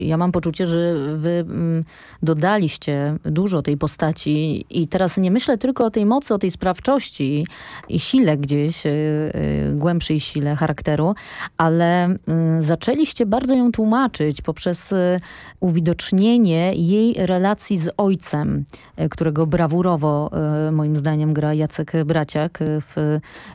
Ja mam poczucie, że wy dodaliście dużo tej postaci i teraz nie myślę tylko o tej mocy, o tej sprawczości i sile gdzieś, głębszej sile charakteru, ale zaczęliście bardzo ją tłumaczyć poprzez uwidocznienie jej relacji z ojcem, którego brawurowo moim zdaniem gra Jacek Braciak w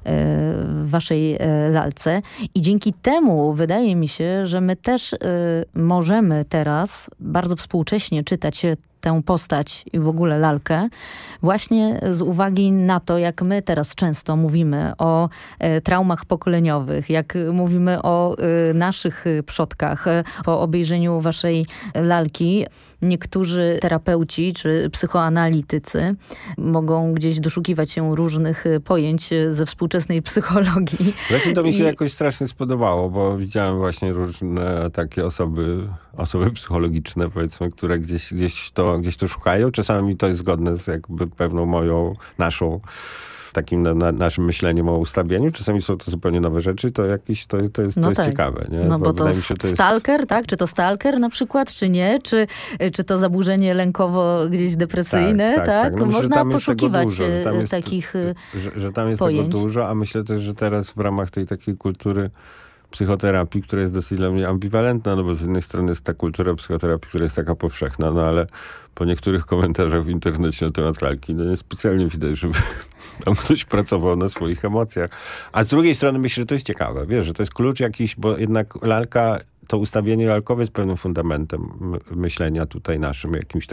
waszej lalce. I dzięki temu wydaje mi się, że my też możemy teraz bardzo współcześnie czytać tę postać i w ogóle lalkę, właśnie z uwagi na to, jak my teraz często mówimy o traumach pokoleniowych, jak mówimy o naszych przodkach. Po obejrzeniu waszej lalki niektórzy terapeuci czy psychoanalitycy mogą gdzieś doszukiwać się różnych pojęć ze współczesnej psychologii. Właśnie to mi się jakoś strasznie spodobało, bo widziałem właśnie różne takie osoby psychologiczne, powiedzmy, które gdzieś to szukają. Czasami to jest zgodne z jakby pewną naszą takim naszym myśleniem o ustawieniu. Czasami są to zupełnie nowe rzeczy, to jest tak ciekawe. Nie? No bo to stalker, tak? Czy to stalker na przykład, czy nie? Czy to zaburzenie lękowo gdzieś depresyjne, tak? No, można poszukiwać takich że tam jest pojęć. tego dużo, a myślę też, że teraz w ramach tej takiej kultury psychoterapii, która jest dosyć dla mnie ambiwalentna, no bo z jednej strony jest ta kultura psychoterapii, która jest taka powszechna, no ale po niektórych komentarzach w internecie na temat lalki, no niespecjalnie widać, żeby tam ktoś pracował na swoich emocjach. A z drugiej strony myślę, że to jest ciekawe, wiesz, że to jest klucz jakiś, bo jednak lalka, to ustawienie lalkowe jest pewnym fundamentem myślenia tutaj naszym,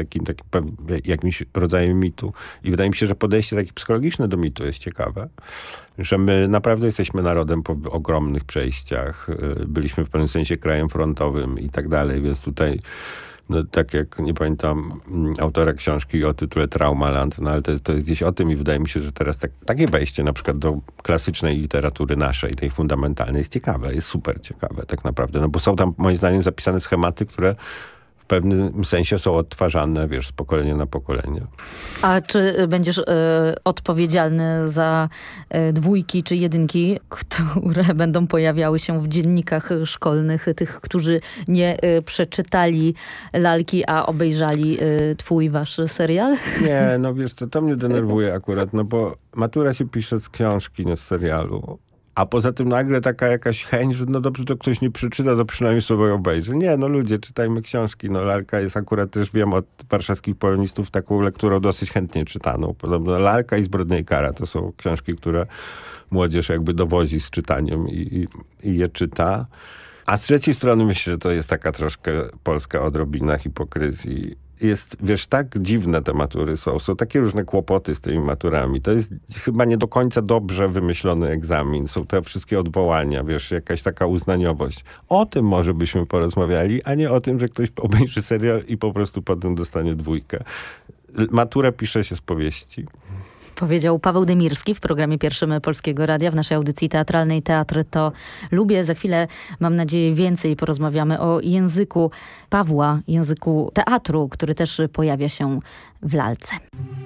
jakimś rodzajem mitu. I wydaje mi się, że podejście takie psychologiczne do mitu jest ciekawe. Że my naprawdę jesteśmy narodem po ogromnych przejściach. Byliśmy w pewnym sensie krajem frontowym i tak dalej, więc tutaj no, tak jak, nie pamiętam, autora książki o tytule Traumaland, no ale to jest gdzieś o tym i wydaje mi się, że teraz takie wejście na przykład do klasycznej literatury naszej, tej fundamentalnej jest ciekawe, jest super ciekawe tak naprawdę, no bo są tam moim zdaniem zapisane schematy, które w pewnym sensie są odtwarzane, wiesz, z pokolenia na pokolenie. A czy będziesz odpowiedzialny za dwójki czy jedynki, które będą pojawiały się w dziennikach szkolnych, tych, którzy nie przeczytali lalki, a obejrzali wasz serial? Nie, no wiesz, to mnie denerwuje akurat, no bo matura się pisze z książki, nie z serialu. A poza tym nagle taka jakaś chęć, że no dobrze, to ktoś nie przeczyta, to przynajmniej sobie obejrzy. Nie, no ludzie, czytajmy książki. No Lalka jest akurat, też wiem od warszawskich polonistów, taką lekturą dosyć chętnie czytaną. Podobno Lalka i Zbrodnia i kara to są książki, które młodzież jakby dowozi z czytaniem i je czyta. A z trzeciej strony myślę, że to jest taka troszkę polska odrobina hipokryzji. Jest, wiesz, tak dziwne te matury są takie różne kłopoty z tymi maturami. To jest chyba nie do końca dobrze wymyślony egzamin. Są te wszystkie odwołania, wiesz, jakaś taka uznaniowość. O tym może byśmy porozmawiali, a nie o tym, że ktoś obejrzy serial i po prostu potem dostanie 2. Maturę pisze się z powieści. Powiedział Paweł Demirski w programie pierwszym Polskiego Radia w naszej audycji teatralnej Teatr to lubię. Za chwilę, mam nadzieję, więcej porozmawiamy o języku Pawła, języku teatru, który też pojawia się w lalce.